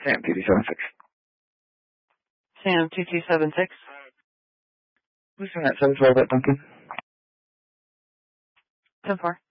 Sam 2276. Sam 2276. Who's in that 712 at Duncan? 10-4.